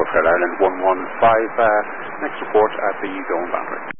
Fred Island 115, next report at the zone boundary.